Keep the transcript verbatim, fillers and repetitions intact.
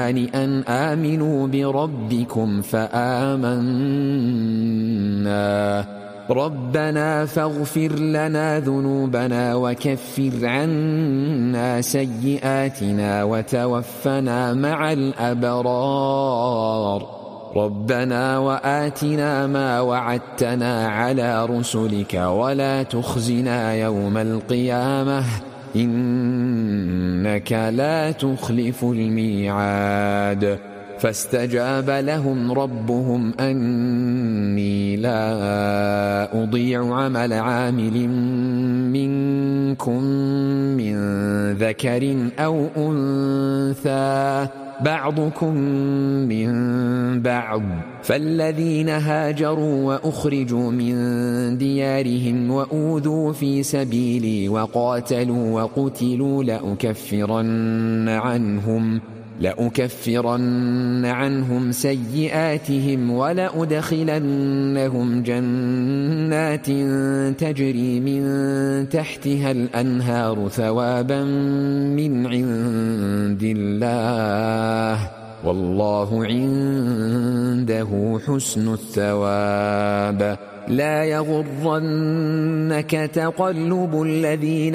أن آمنوا بربكم فآمنا ربنا فاغفر لنا ذنوبنا وكفر عنا سيئاتنا وتوفنا مع الأبرار ربنا وآتنا ما وعدتنا على رسلك ولا تخزنا يوم القيامة إنك لا تخلف الميعاد فاستجاب لهم ربهم أني لا أضيع عمل عامل منكم من ذكر أو أنثى بعضكم من بعض فالذين هاجروا وأخرجوا من ديارهم وأوذوا في سبيلي وقاتلوا وقتلوا لأكفرن عنهم لأكفرن عنهم سيئاتهم ولأدخلنهم جنات تجري من تحتها الأنهار ثوابا من عند الله والله عنده حسن الثواب لا يغرنك تقلب الذين